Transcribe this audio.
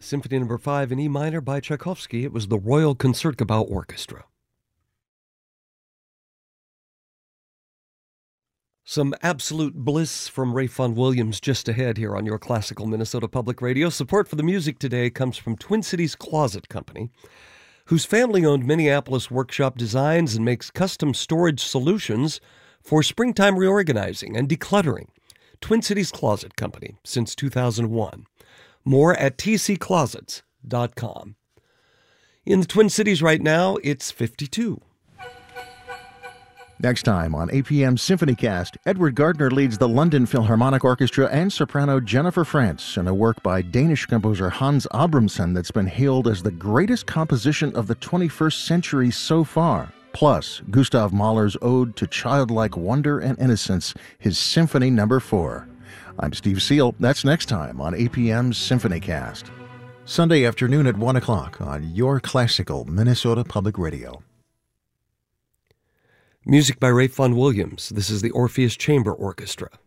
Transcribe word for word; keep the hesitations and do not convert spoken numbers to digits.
Symphony Number five in E minor by Tchaikovsky. It was the Royal Concertgebouw Orchestra. Some absolute bliss from Ralph Vaughan Williams just ahead here on your classical Minnesota Public Radio. Support for the music today comes from Twin Cities Closet Company, whose family-owned Minneapolis workshop designs and makes custom storage solutions for springtime reorganizing and decluttering. Twin Cities Closet Company since two thousand one. More at t c closets dot com. In the Twin Cities right now, it's fifty-two. Next time on A P M SymphonyCast, Edward Gardner leads the London Philharmonic Orchestra and soprano Jennifer Frantz in a work by Danish composer Hans Abramson that's been hailed as the greatest composition of the twenty-first century so far. Plus, Gustav Mahler's ode to childlike wonder and innocence, his Symphony Number four. I'm Steve Seal. That's next time on A P M's SymphonyCast. Sunday afternoon at one o'clock on your classical Minnesota Public Radio. Music by Ralph Vaughan Williams. This is the Orpheus Chamber Orchestra.